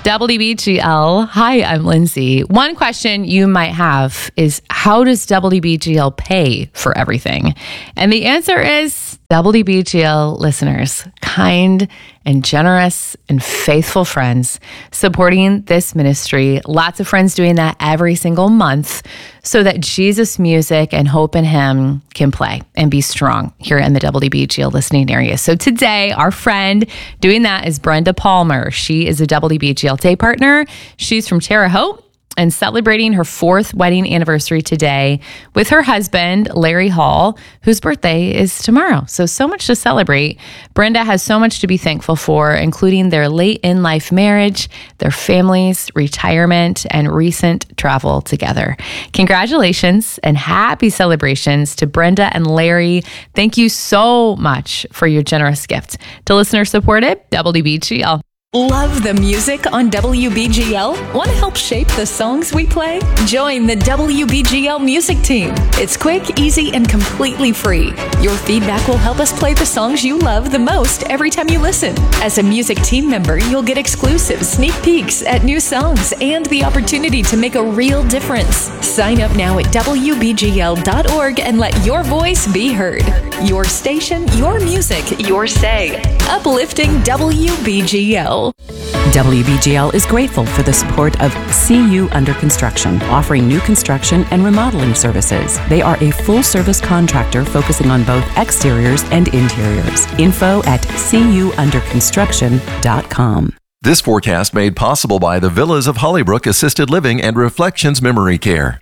WBGL. Hi, I'm Lindsay. One question you might have is, how does WBGL pay for everything? And the answer is WBGL listeners, kind and generous and faithful friends supporting this ministry. Lots of friends doing that every single month so that Jesus music and hope in Him can play and be strong here in the WBGL listening area. So today, our friend doing that is Brenda Palmer. She is a WBGL day partner. She's from Terre Haute and celebrating her 4th wedding anniversary today with her husband, Larry Hall, whose birthday is tomorrow. So much to celebrate. Brenda has so much to be thankful for, including their late in life marriage, their families, retirement, and recent travel together. Congratulations and happy celebrations to Brenda and Larry. Thank you so much for your generous gift to listener-supported WBGL. Love the music on WBGL? Want to help shape the songs we play? Join the WBGL music team. It's quick, easy, and completely free. Your feedback will help us play the songs you love the most every time you listen. As a music team member, you'll get exclusive sneak peeks at new songs and the opportunity to make a real difference. Sign up now at WBGL.org and let your voice be heard. Your station, your music, your say. Uplifting WBGL. WBGL is grateful for the support of CU Under Construction, offering new construction and remodeling services. They are a full-service contractor focusing on both exteriors and interiors. Info at cuunderconstruction.com. This forecast made possible by the Villas of Hollybrook Assisted Living and Reflections Memory Care.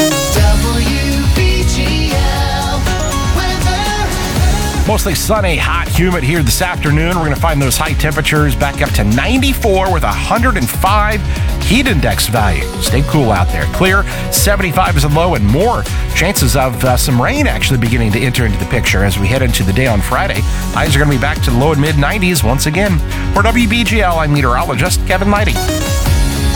Mostly sunny, hot, humid here this afternoon. We're going to find those high temperatures back up to 94 with 105 heat index value. Stay cool out there. Clear, 75 is a low, and more chances of some rain actually beginning to enter into the picture as we head into the day on Friday. Highs are going to be back to the low and mid 90s once again. For WBGL, I'm meteorologist Kevin Leidy.